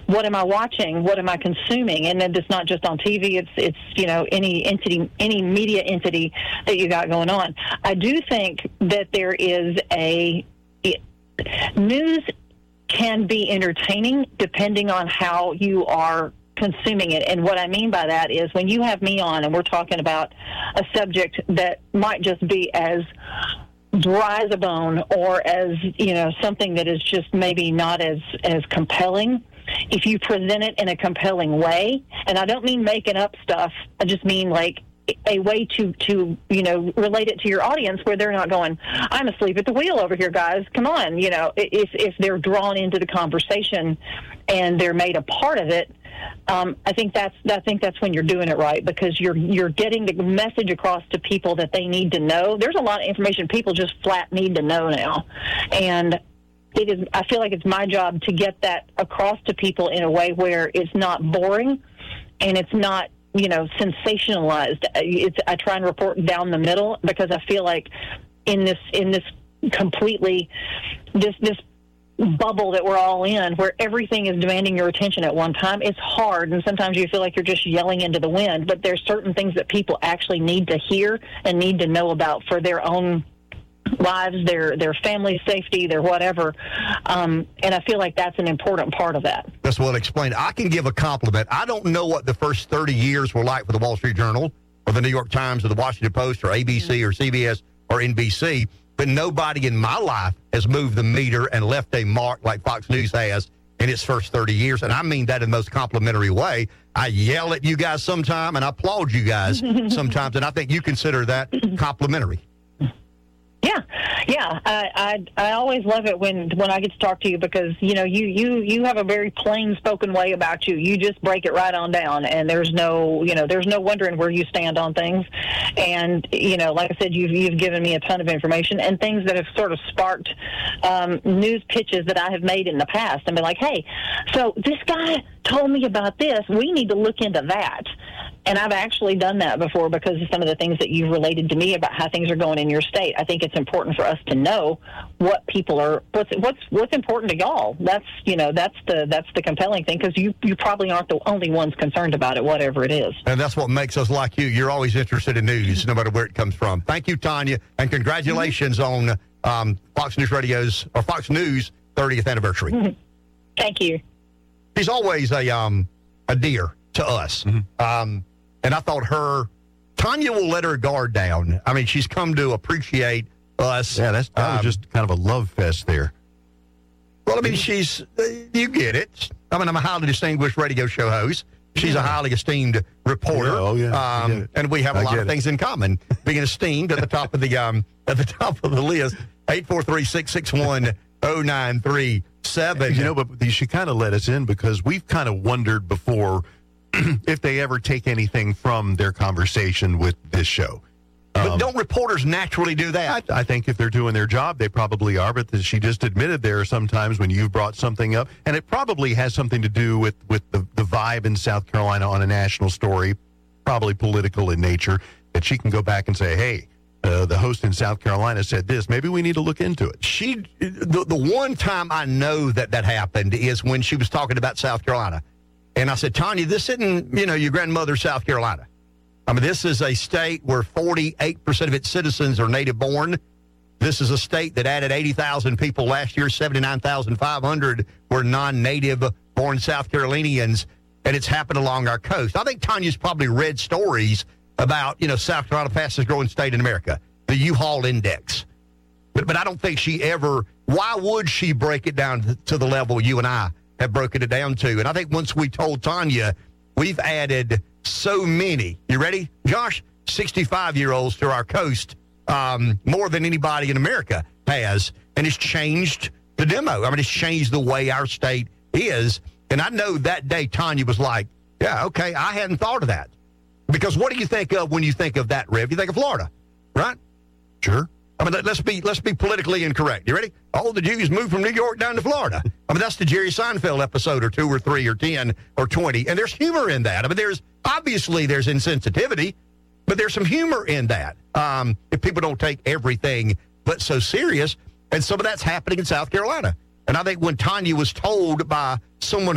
what am I watching? What am I consuming? And then it's not just on TV. It's any media entity that you got going on. I do think that there is news can be entertaining depending on how you are consuming it. And what I mean by that is when you have me on and we're talking about a subject that might just be as dry as a bone or as, something that is just maybe not as compelling, if you present it in a compelling way, and I don't mean making up stuff, I just mean like a way to relate it to your audience where they're not going, I'm asleep at the wheel over here, guys. Come on. If they're drawn into the conversation and they're made a part of it, I think that's when you're doing it right, because you're getting the message across to people that they need to know. There's a lot of information people just flat need to know now, and I feel like it's my job to get that across to people in a way where it's not boring and it's not sensationalized. I try and report down the middle, because I feel like in this completely this bubble that we're all in, where everything is demanding your attention at one time, it's hard, and sometimes you feel like you're just yelling into the wind. But there's certain things that people actually need to hear and need to know about for their own lives, their family safety, their whatever. And I feel like that's an important part of that. That's well explained. I can give a compliment. I don't know what the first 30 years were like for the Wall Street Journal or the New York Times or the Washington Post or ABC or CBS or NBC, but nobody in my life has moved the meter and left a mark like Fox News has in its first 30 years. And I mean that in the most complimentary way. I yell at you guys sometime and I applaud you guys sometimes, and I think you consider that complimentary. Yeah. I always love it when I get to talk to you, because you have a very plain spoken way about you. You just break it right on down, and there's no wondering where you stand on things. And like I said, you've given me a ton of information and things that have sort of sparked news pitches that I have made in the past, and been like, hey, so this guy told me about this. We need to look into that. And I've actually done that before because of some of the things that you've related to me about how things are going in your state. I think it's important for us to know what people are, what's important to y'all. That's the compelling thing, because you probably aren't the only ones concerned about it, whatever it is. And that's what makes us like you. You're always interested in news, no matter where it comes from. Thank you, Tanya, and congratulations on Fox News Radio's or Fox News 30th anniversary. Thank you. She's always a dear to us. And I thought Tanya will let her guard down. I mean, she's come to appreciate us. Yeah, that was just kind of a love fest there. Well, I mean, you get it. I mean, I'm a highly distinguished radio show host. She's a highly esteemed reporter. And we have a lot of things in common. Being esteemed at the top of the list. 843-661-0937. But she kind of let us in, because we've kind of wondered before if they ever take anything from their conversation with this show. But don't reporters naturally do that? I think if they're doing their job, they probably are. But she just admitted there are sometimes when you've brought something up, and it probably has something to do with the vibe in South Carolina on a national story, probably political in nature, that she can go back and say, hey, the host in South Carolina said this. Maybe we need to look into it. The one time I know that happened is when she was talking about South Carolina. And I said, Tanya, this isn't, your grandmother's South Carolina. I mean, this is a state where 48% of its citizens are native born. This is a state that added 80,000 people last year. 79,500 were non-native born South Carolinians, and it's happened along our coast. I think Tanya's probably read stories about, South Carolina, fastest growing state in America, the U-Haul Index. But I don't think she ever, why would she break it down to the level you and I have broken it down to? And I think once we told Tanya, we've added so many, you ready, Josh? 65-year-olds to our coast, more than anybody in America has. And it's changed the demo. I mean, it's changed the way our state is. And I know that day Tanya was like, yeah, okay, I hadn't thought of that. Because what do you think of when you think of that, Rev? You think of Florida, right? Sure. I mean, let's be politically incorrect. You ready? Oh, the Jews moved from New York down to Florida. I mean, that's the Jerry Seinfeld episode, or 2 or 3 or 10 or 20. And there's humor in that. I mean, there's insensitivity, but there's some humor in that. If people don't take everything but so serious, and some of that's happening in South Carolina. And I think when Tanya was told by someone